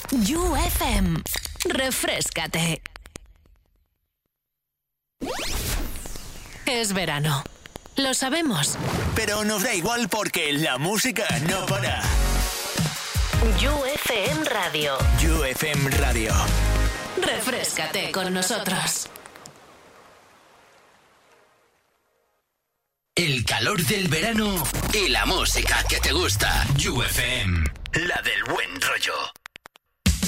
You FM. Refréscate. Es verano. Lo sabemos. Pero nos da igual porque la música no para. You FM Radio. You FM Radio. Refréscate con nosotros. El calor del verano y la música que te gusta. You FM, la del buen rollo.